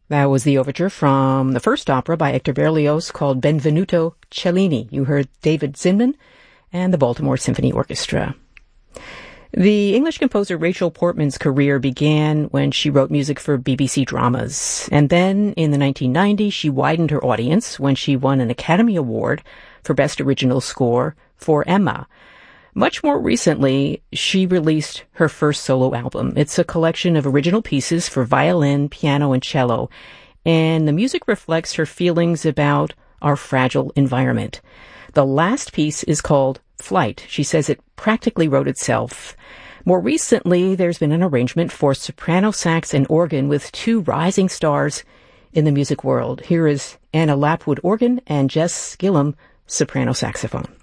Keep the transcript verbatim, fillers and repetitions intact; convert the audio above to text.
That was the overture from the first opera by Hector Berlioz called Benvenuto Cellini. You heard David Zinman and the Baltimore Symphony Orchestra. The English composer Rachel Portman's career began when she wrote music for B B C dramas. And then in the nineteen nineties, she widened her audience when she won an Academy Award for Best Original Score for Emma. Much more recently, she released her first solo album. It's a collection of original pieces for violin, piano, and cello, and the music reflects her feelings about our fragile environment. The last piece is called Flight. She says it practically wrote itself. More recently, there's been an arrangement for soprano sax and organ with two rising stars in the music world. Here is Anna Lapwood organ and Jess Gillum soprano saxophone.